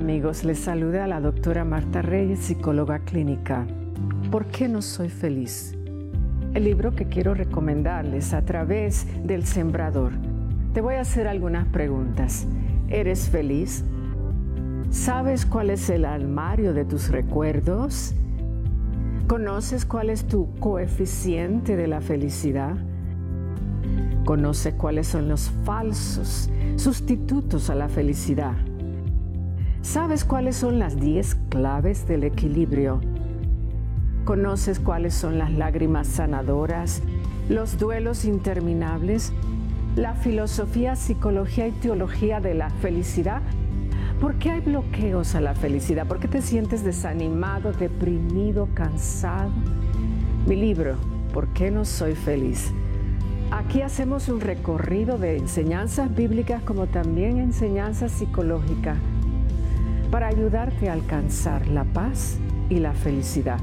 amigos, les saluda a la doctora Marta Reyes, psicóloga clínica. ¿Por qué no soy feliz? El libro que quiero recomendarles a través del Sembrador. Te voy a hacer algunas preguntas. ¿Eres feliz? ¿Sabes cuál es el armario de tus recuerdos? ¿Conoces cuál es tu coeficiente de la felicidad? ¿Conoces cuáles son los falsos sustitutos a la felicidad? ¿Sabes cuáles son las 10 claves del equilibrio? ¿Conoces cuáles son las lágrimas sanadoras, los duelos interminables, la filosofía, psicología y teología de la felicidad? ¿Por qué hay bloqueos a la felicidad? ¿Por qué te sientes desanimado, deprimido, cansado? Mi libro, ¿Por qué no soy feliz? Aquí hacemos un recorrido de enseñanzas bíblicas como también enseñanzas psicológicas para ayudarte a alcanzar la paz y la felicidad.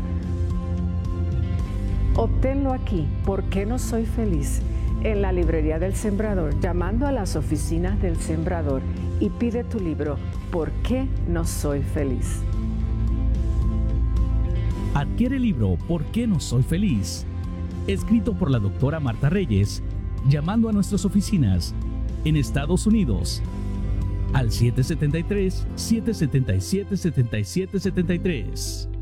Obténlo aquí, ¿Por qué no soy feliz?, en la librería del Sembrador, llamando a las oficinas del Sembrador y pide tu libro, ¿Por qué no soy feliz? Adquiere el libro ¿Por qué no soy feliz?, escrito por la doctora Marta Reyes, llamando a nuestras oficinas en Estados Unidos al 773-777-7773.